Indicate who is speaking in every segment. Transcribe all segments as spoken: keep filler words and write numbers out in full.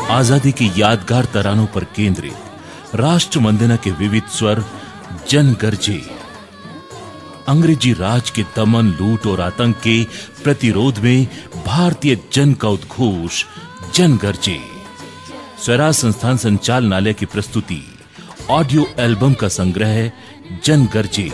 Speaker 1: आजादी की यादगार तरानों पर केंद्रित राष्ट्र वंदना के विविध स्वर जन गरजे। अंग्रेजी राज के दमन, लूट और आतंक के प्रतिरोध में भारतीय जन का उद्घोष जन गरजे। स्वराज संस्थान संचालनालय की प्रस्तुति ऑडियो एल्बम का संग्रह जन गरजे।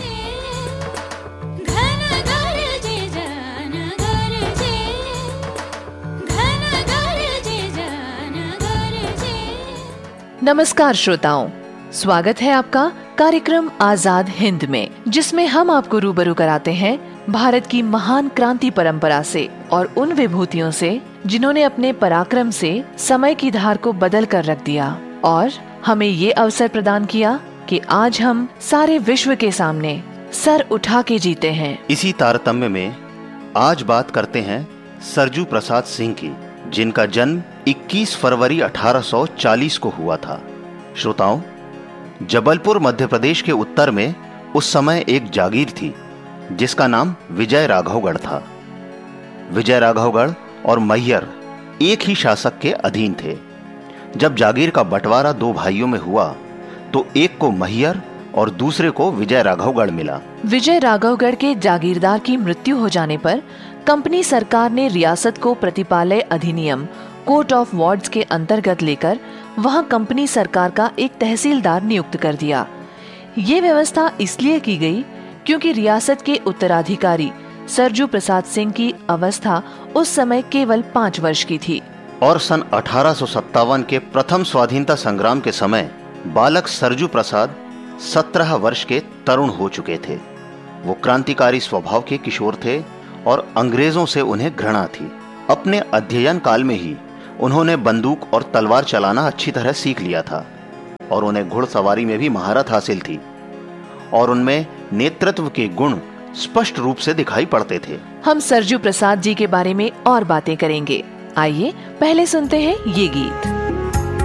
Speaker 2: नमस्कार श्रोताओं, स्वागत है आपका कार्यक्रम आजाद हिंद में, जिसमें हम आपको रूबरू कराते हैं भारत की महान क्रांति परंपरा से और उन विभूतियों से जिन्होंने अपने पराक्रम से समय की धार को बदल कर रख दिया और हमें ये अवसर प्रदान किया कि आज हम सारे विश्व के सामने सर उठा के जीते हैं।
Speaker 3: इसी तारतम्य में आज बात करते हैं सरजू प्रसाद सिंह की, जिनका जन्म इक्कीस फरवरी अठारह सौ चालीस को हुआ था। श्रोताओं, जबलपुर मध्य प्रदेश के उत्तर में उस समय एक जागीर थी जिसका नाम विजय राघवगढ़ था। विजय राघवगढ़ और मैहर एक ही शासक के अधीन थे। जब जागीर का बंटवारा दो भाइयों में हुआ तो एक को मैहर और दूसरे को विजय राघवगढ़ मिला।
Speaker 2: विजय राघवगढ़ के जागीरदार की मृत्यु हो जाने पर कंपनी सरकार ने रियासत को प्रतिपालय अधिनियम कोर्ट ऑफ वार्ड्स के अंतर्गत लेकर वहां कंपनी सरकार का एक तहसीलदार नियुक्त कर दिया। ये व्यवस्था इसलिए की गई क्योंकि रियासत के उत्तराधिकारी सरजू प्रसाद सिंह की अवस्था उस समय केवल पाँच वर्ष की थी
Speaker 3: और सन अठारह सौ सत्तावन के प्रथम स्वाधीनता संग्राम के समय बालक सरजू प्रसाद सत्रह वर्ष के तरुण हो चुके थे। वो क्रांतिकारी स्वभाव के किशोर थे और अंग्रेजों से उन्हें घृणा थी। अपने अध्ययन काल में ही उन्होंने बंदूक और तलवार चलाना अच्छी तरह सीख लिया था और उन्हें घुड़सवारी में भी महारत हासिल थी और उनमें नेतृत्व के गुण स्पष्ट रूप से दिखाई पड़ते थे।
Speaker 2: हम सरजू प्रसाद जी के बारे में और बातें करेंगे। आइए पहले सुनते हैं ये गीत।